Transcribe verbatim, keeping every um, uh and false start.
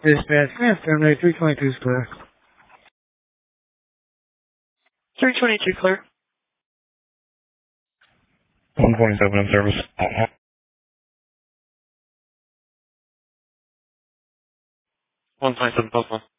Dispatch, can I terminate three twenty-two is clear. three twenty-two clear. one twenty-seven in service. one twenty-seven plus one.